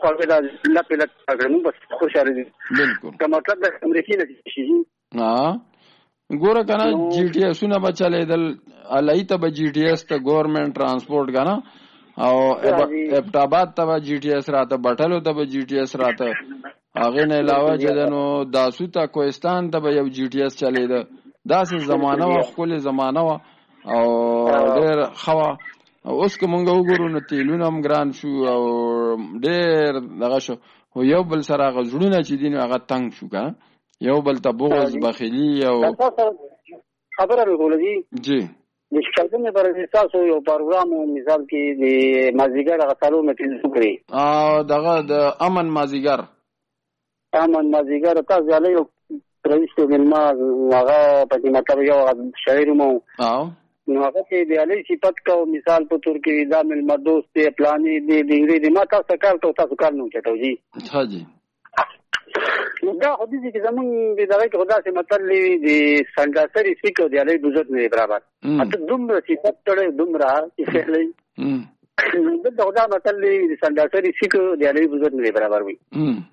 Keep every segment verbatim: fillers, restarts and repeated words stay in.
خو دا لا پلت اګرمو بس خوشاله دي بالکل که مطلب د امریکای نه شي ها ګوره کنه جی ټي ایس نه بچلې دل الای ته به جی ټي ایس ته ګورنمنت ترانسپورت کنه او ابټاباد ته جی ټي ایس راته بټلو ته جی ټي ایس راته هغه نه علاوه چې دنو داسو ته کوهستان ته یو جی ټي ایس چلے ده داسې زمانہ وا خپل زمانہ وا او ډېر خوا اوس کومه وګورو نو تیلونه هم ګران شو او ډېر دغه شو یو بل سره غزړونه چې دین هغه تنگ شو کا یو بل ته بغض بخیلی او خبره وکړه جی د شکایتونو پر اساس یو پروګرام مثال کې د مازیګر غسالو متل وکړي او دغه د امن مازیګر امن مازیګر تاسو یې یو رئیس ملما هغه په مطلب یو شاعر مو او نو هغه چې د علي صفت کو مثال په تور کې دا ملما دوست ته پلاني دی ډنګري دی ما تاسو کار ته تاسو کار نه چټو جی ها جی نو دا خو دې چې زمونږ د دغه خدا سي مطلب دی سنډاسري سپیکر دی علي بوزت نه برابر اته دومره صفت تړي دومره چې خلې نو دا خدا مطلب دی سنډاسري سپیکر دی علي بوزت نه برابر وي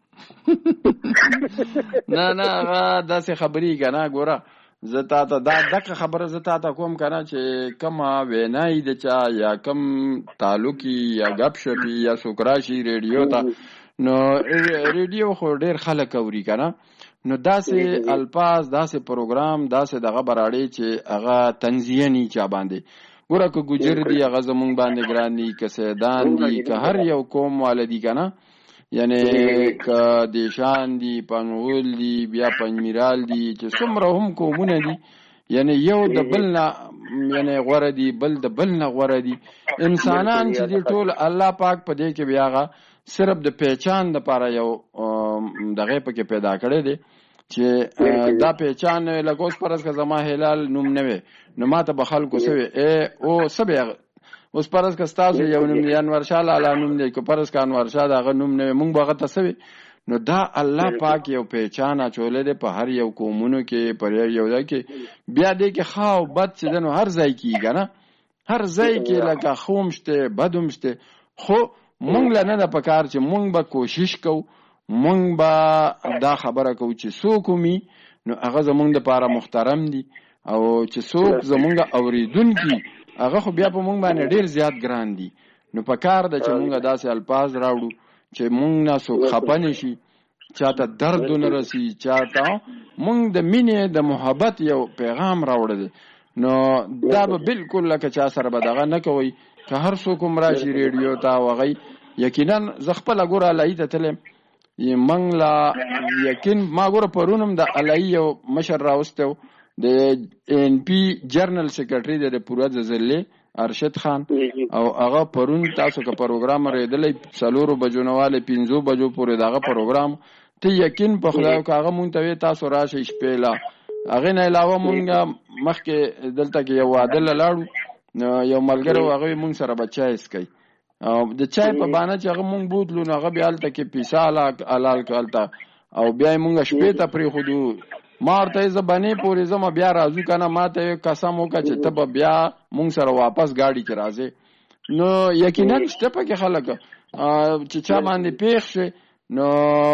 نه نه دا څه خبري کنه ګوره زتا ته دا دغه خبره زتا ته کوم کنه چې کما وینای د چا یا کم تعلقي یا غب شپي یا سوکراشي ریډیو ته نو ریډیو خو ډیر خلک اوري کنه نو داسې الفاظ داسې پروګرام داسې دغه براړي چې هغه تنزیه ني چا باندې ګوره که ګجر دی هغه زمونږ باندې ګران دي که سیدان دي که هر یو قوم والدي کنه یعنی که دیشان دی پنغول دی بیا پنجمیرال دی چې څومره هم قومونه دي یعنی یو د بل نه یعنی غوره دی بل د بل نه غوره دی انسانان چې دی ټول الله پاک په دې کې بیاغه صرف د پہچان د پاره یو دغه پکې پیدا کړی دی چې دا پہچان لګوس پرس که زما هلال نوم نه وي نو ماته بخل کو سوي ا او سبه اوس پرس که تاسو یو نوم دی انور شاه لاله نوم دی که پرس که انور شاه دغه نوم نه مونږ بغه تسوي نو دا الله پاک یو پہچان اچولې ده په هر یو قومونو کې پر یو ځای کې بیا دې کې خاو بد چې دنو هر ځای کې کنه هر ځای کې لکه خومشته بدومشته خو مونږ لا نه پکار چې مونږ به کوشش کوو مونږ به دا خبره کوو چې څوک می نو هغه زمونږ د پاره محترم دي او چې څوک زمونږ اوریدونکي هغه خو بیا په مونږ باندې ډیر زیات ګران دي نو پکار د چې مونږ داسې الفاظ راوړو چې مونږ نه څوک خپه نشي چاته درد نه رسی چاته مونږ د مینې د محبت یو پیغام راوړل نو دا به بالکل لکه چا سره به دغه نه کوي که هر څوک راشي ریډیو ته وغي یقینا ز خپل ګوره علي ته تلم یمنګ لا یقین ما ګوره پرونم د علي یو مشر راوستو د ان پی جرنل سیکریټری د پورا ځلې ارشد خان او هغه پرون تاسو که پروګرام ریدلې سلورو بجو نواله پنځو بجو پورې دغه پروګرام ته یقین په خدای کاغه مونږ ته تاسو راشي شپېلا هغه نه علاوه مونږ مخکې دلته کې یو عادل لاړو یو ملګری هغه مونږ سره بچای اسکي او د چای په باندې چې هغه مونږ بوتلو هغه بیا الته کې پیساله علال کالتا او بیا مونږ شپې ته پری خودو مارته زبانی پوری زما بیا راځو کنه ماته قسم وکړه چې ته بیا مونږ سره واپس گاډي کې راځي نو یقینا شته پکې خلک چې چا باندې پیښ شي نو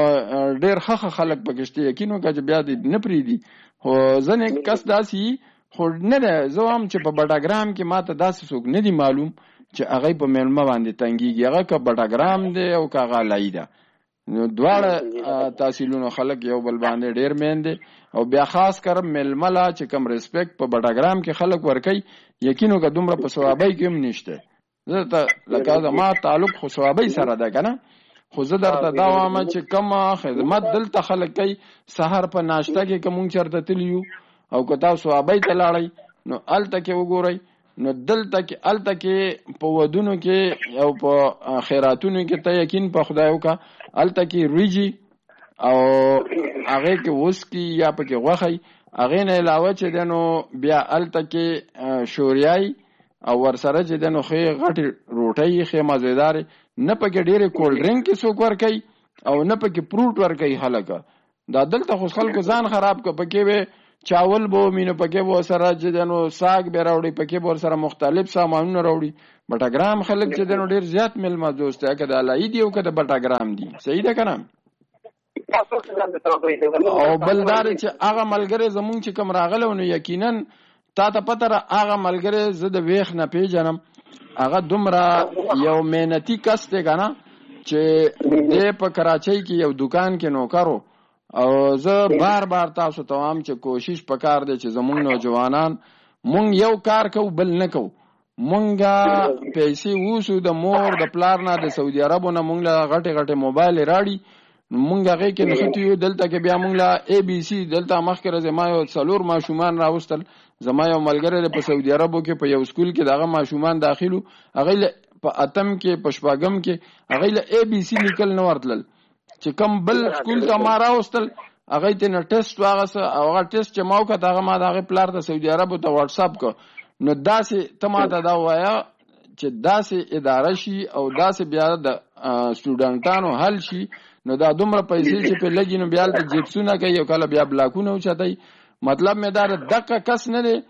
ډېر ښه خلک پکې شته یقین وکړه چې بیا دې نه پری دي خو ځنې کس داسي خو نه ده زه هم چې په بټاګرام کې ماته داسې څوک نه دي معلوم چې هغه په مېلمه باندې تنګيږي هغه که بټاګرام دی او که هغه لای ده نو دواړه تحصیلونو خلک یو بل باندې ډیر مین دي او بیا خاص کر ململا چې کم ریسپیکټ په بټاګرام کې خلک ورکي یقینو که دومره په ثوابای کې هم نشته زه ته لکه ما تعلق خو ثوابای سره ده کنه خو زه درته دا وایم چې کوم خدمت دلته خلک کوي سحر په ناشته کې کوم چرته تلیو او که تاسو ثوابای ته لاړی نو الته کې وګورئ نو دلته کې الته کې په ودونو کې او په خیراتونو کې ته یقین په خدای وکړه الته کې ریجی او هغه کې وسکی یا پکې غوخی هغه نه علاوه چې دنو بیا الته کې شوریای او ورسره چې دنو خې غټي روټي خې مزیدار نه پکې ډېر کول ډرینګ کې څوک ور کوي او نه پکې پروت ور کوي خلک دا دلته خو خلکو ځان خراب ک پکې وي چاول بو مینه پکې بو سره چې دنو ساګ به راوړي پکې بو سره مختلف سامانونه راوړي. بټاګرام خلک چې دنو ډیر زیات ملما دوست ده کده لای دی او کده بټاګرام دی. صحیح ده کنه؟ او بلدار چې هغه ملګری زمونږ چې کوم راغله نو یقینا تا ته پته را هغه ملګری زه د ویخ نه پیژنم هغه دومره یو مهنتي کس دی کنه چې د په کراچۍ کې یو دکان کې نوکرو. او زه بار بار تاسو ته وایم چې کوشش پکار دی چې زمونږ نوجوانان مونږ یو کار کو بل نه کو. مونږه پیسې ووسو د مور د پلار نه د سعودي عربو نه مونږ له غټه غټه موبایل راړي مونږ هغه کې نخټیو دلته کې بیا مونږ له ای بي سي دلته مخکره زما یو څلور ماشومان راوستل. زما یو ملګری په سعودي عربو کې په یو سکول کې دغه ماشومان داخلو هغه په اتم کې په شپږم کې هغه له ای بي سي لیکل نه ورتل چې کوم بل سکول ته ما راوستل هغه ته نه ټیسټ واغسه او هغه ټیسټ چې ما وکړ هغه ما دغه پلار ته سعودي عربو ته واتس اپ کو. نو داسې ته ما ته دا وایا چې داسې اداره شي او داسې بیا د سټوډنټانو حل شي نو دا دومره پیسې چې په لګي نو بیا د جیپسونه کوي او کله بیا بلاکونه اوچتای. مطلب مې دا دغه کس نه دی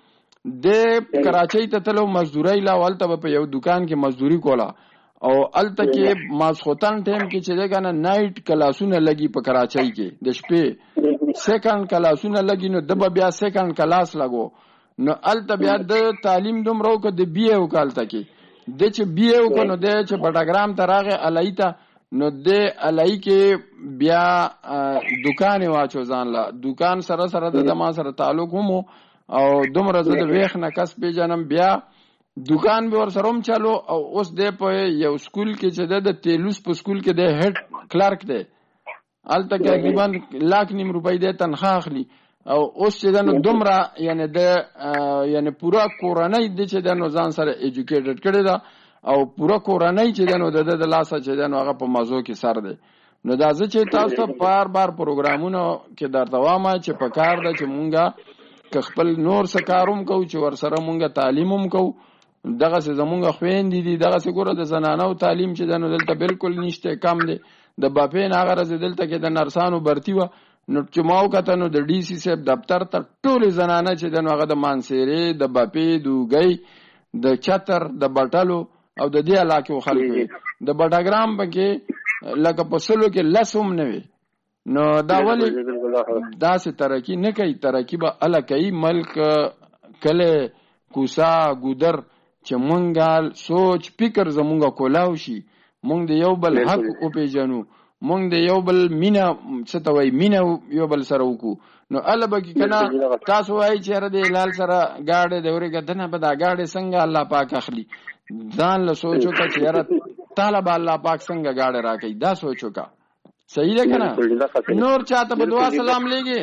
د کراچۍ ته تلو مزدوري لا ولته په یو دکان کې مزدوري کوله او الته کې ماسختن ټیم کې چې دغه نایټ کلاسونه لګي په کراچۍ کې د شپې سیکنډ کلاسونه لګي نو د بیا سیکنډ کلاس لګو نو الته بیا د تعلیم دومره کو د بي او کالته کې د چې بي او کو نو د چې بټاګرام ته راغی الایته نو د الای کې بیا دکان واچو ځان لا دکان سره سره د ما سره تعلق هم او دومره زه د ویخ نه کس پیژنم بیا دکان به ور سره هم چالو او اوس د په یو سکول کې چې د تیلوس په سکول کې د هډ کلرک دی الته تقریبا لاک نیم روپۍ د تنخواه اخلي او اوس چې دنو دومره یعنی د یعنی پورا کورنۍ د چې دنو ځان سره ایجوکیټډ کړی دا او پورا کورنۍ چې دنو د د لاسه چې دنو هغه په مازو کې سر دی. نو دا زه چې تاسو ته بار بار پروګرامونه کې درته وایم چې په کار ده چې مونږه که خپل نور څه کاروم کوو چې ورسره مونږه تعلیم هم کوو. دغسې زمونږ خویندې دي دغسې ګوره د زنانو تعلیم چې دنو دلته بالکل نشته کم دی. د باپین هغه ورځې دلته کې د نرسانو برتي وه نو چې ما وکته نو د ډي سي صاحب دفتر ته ټولې زنانه چې دنو هغه د مانسیرې د باپې د اوږۍ د چتر د بټلو او د دې علاقې خلکو د بټاګرام پکې لکه په سلو کې لس هم نه وي. نو دا ولې داسې ترقي نه کوي؟ ترقي به اله کوي ملک کله کوسا ګودر چې مونږ سوچ فکر زمونږ کولاو شي مونږ د یو بل حق وپېژنو مونږ د یو بل مینه څه ته وایي مینه یو بل سره وکړو. نو اله به کې کنه تاسو وایي چې یاره د هلال سره ګاډی د ورې ګدنه به دا ګاډی څنګه الله پاک اخلي ځان له سوچو کا چې یاره طالب الله پاک څنګه گاڑی راکې دا سوچو کا. صحیح ده کنه؟ نور چاته په دعا سلام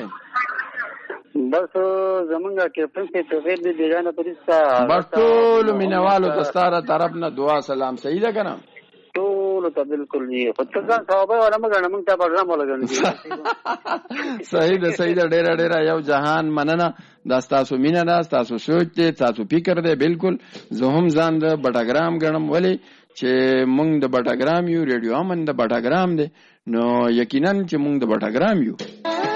لګي بس زمونږه کې پرې ته غیر دې جانه پرستا بس ټول مینوالو دستاره طرف نه دعا سلام. صحیح ده کنه؟ ټول ته بالکل نه خو ته ځان صحابه ولا مګنه مونږ ته پروګرام ولګنه. صحیح ده صحیح ده ډېر ډېر یو جهان مننه دا تاسو مینه ده تاسو سوچ دي تاسو فکر دی. بالکل زه هم ځان د بټاګرام ګڼم ولې چې مونږ د بټاګرام یو ریډیو امن د بټاګرام دی نو یقینا چې مونږ د بټاګرام یو.